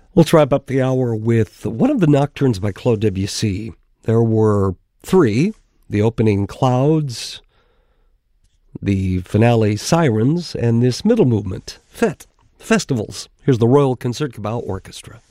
Let's wrap up the hour with one of the nocturnes by Claude Debussy. There were three: the opening Clouds, the finale Sirens, and this middle movement, Fête, Festivals. Here's the Royal Concertgebouw Orchestra.